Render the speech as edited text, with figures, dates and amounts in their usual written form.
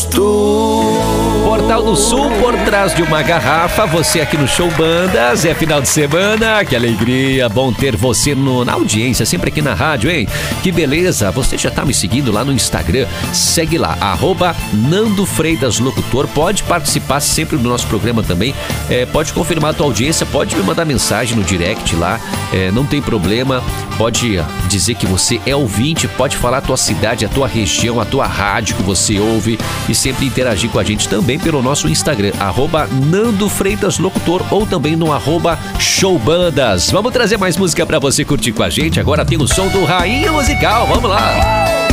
gosto. Portal do Sul, por trás de uma garrafa, você aqui no Show Bandas, é final de semana, que alegria, bom ter você na audiência, sempre aqui na rádio, hein? Que beleza, você já tá me seguindo lá no Instagram, segue lá, @NandoFreidasLocutor, pode participar sempre do nosso programa também, pode confirmar a tua audiência, pode me mandar mensagem no direct lá, não tem problema, pode dizer que você é ouvinte, pode falar a tua cidade, a tua região, a tua rádio que você ouve e sempre interagir com a gente também pelo nosso Instagram, @NandoFreidasLocutor ou também no @Showbandas. Vamos trazer mais música pra você curtir com a gente. Agora tem o som do Rainha Musical, vamos lá!